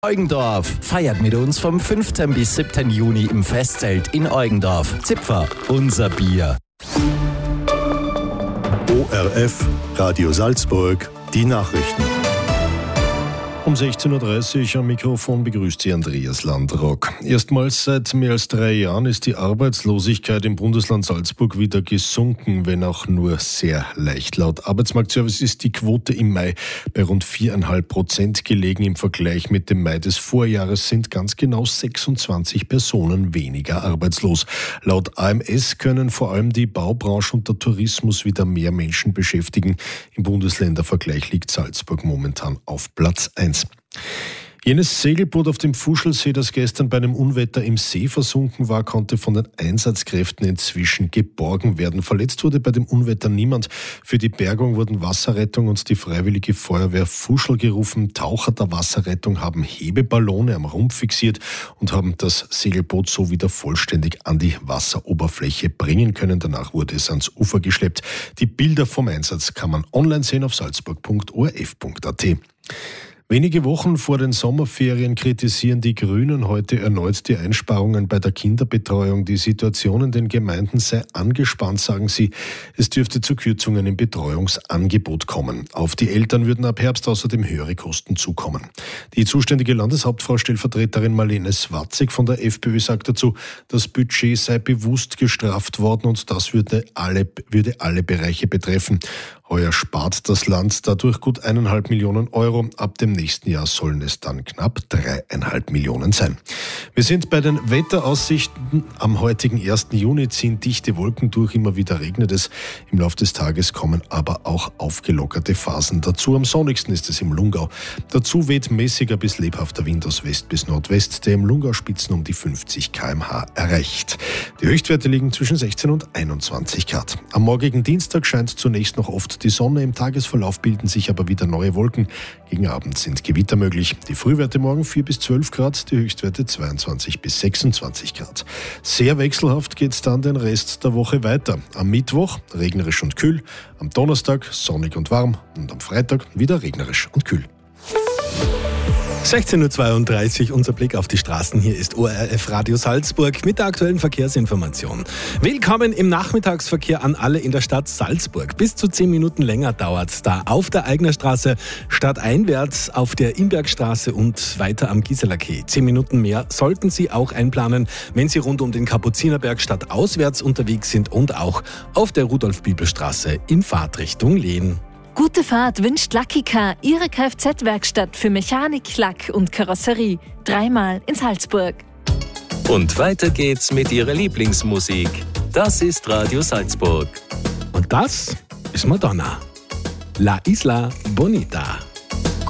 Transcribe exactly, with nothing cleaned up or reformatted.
Eugendorf feiert mit uns vom fünfzehnten bis siebten Juni im Festzelt in Eugendorf. Zipfer, unser Bier. O R F, Radio Salzburg, die Nachrichten. Um sechzehn Uhr dreißig am Mikrofon begrüßt Sie Andreas Landrock. Erstmals seit mehr als drei Jahren ist die Arbeitslosigkeit im Bundesland Salzburg wieder gesunken, wenn auch nur sehr leicht. Laut Arbeitsmarktservice ist die Quote im Mai bei rund viereinhalb Prozent gelegen. Im Vergleich mit dem Mai des Vorjahres sind ganz genau sechsundzwanzig Personen weniger arbeitslos. Laut A M S können vor allem die Baubranche und der Tourismus wieder mehr Menschen beschäftigen. Im Bundesländervergleich liegt Salzburg momentan auf Platz eins. Jenes Segelboot auf dem Fuschelsee, das gestern bei einem Unwetter im See versunken war, konnte von den Einsatzkräften inzwischen geborgen werden. Verletzt wurde bei dem Unwetter niemand. Für die Bergung wurden Wasserrettung und die Freiwillige Feuerwehr Fuschel gerufen. Taucher der Wasserrettung haben Hebeballone am Rumpf fixiert und haben das Segelboot so wieder vollständig an die Wasseroberfläche bringen können. Danach wurde es ans Ufer geschleppt. Die Bilder vom Einsatz kann man online sehen auf salzburg punkt o r f punkt a t. Wenige Wochen vor den Sommerferien kritisieren die Grünen heute erneut die Einsparungen bei der Kinderbetreuung. Die Situation in den Gemeinden sei angespannt, sagen sie. Es dürfte zu Kürzungen im Betreuungsangebot kommen. Auf die Eltern würden ab Herbst außerdem höhere Kosten zukommen. Die zuständige Landeshauptfrau Stellvertreterin Marlene Swatzig von der FPÖ sagt dazu, das Budget sei bewusst gestrafft worden und das würde alle, würde alle Bereiche betreffen. Heuer spart das Land dadurch gut eineinhalb Millionen Euro. Ab dem nächsten Jahr sollen es dann knapp dreieinhalb Millionen sein. Wir sind bei den Wetteraussichten. Am heutigen ersten Juni ziehen dichte Wolken durch, immer wieder regnet es. Im Laufe des Tages kommen aber auch aufgelockerte Phasen dazu. Am sonnigsten ist es im Lungau. Dazu weht mäßiger bis lebhafter Wind aus West bis Nordwest, der im Lungau Spitzen um die fünfzig Kilometer pro Stunde erreicht. Die Höchstwerte liegen zwischen sechzehn und einundzwanzig Grad. Am morgigen Dienstag scheint zunächst noch oft die Sonne, im Tagesverlauf bilden sich aber wieder neue Wolken. Gegen Abend sind Gewitter möglich. Die Frühwerte morgen vier bis zwölf Grad, die Höchstwerte zweiundzwanzig bis sechsundzwanzig Grad. Sehr wechselhaft geht es dann den Rest der Woche weiter. Am Mittwoch regnerisch und kühl, am Donnerstag sonnig und warm und am Freitag wieder regnerisch und kühl. sechzehn Uhr zweiunddreißig, unser Blick auf die Straßen. Hier ist O R F Radio Salzburg mit der aktuellen Verkehrsinformation. Willkommen im Nachmittagsverkehr an alle in der Stadt Salzburg. Bis zu zehn Minuten länger dauert es da auf der Eignerstraße stadteinwärts, auf der Imbergstraße und weiter am Gisela Quai. Zehn Minuten mehr sollten Sie auch einplanen, wenn Sie rund um den Kapuzinerberg stadtauswärts unterwegs sind und auch auf der Rudolf-Bibel-Straße in Fahrtrichtung Lehn. Gute Fahrt wünscht Lucky Car, Ihre Kfz-Werkstatt für Mechanik, Lack und Karosserie. Dreimal in Salzburg. Und weiter geht's mit Ihrer Lieblingsmusik. Das ist Radio Salzburg. Und das ist Madonna. La Isla Bonita.